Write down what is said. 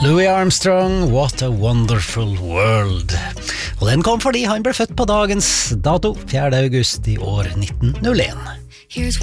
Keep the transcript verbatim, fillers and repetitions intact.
Louis Armstrong, What a Wonderful World. Og den kom fordi han ble født på dagens dato, fjerde august i år nitten null en. Here's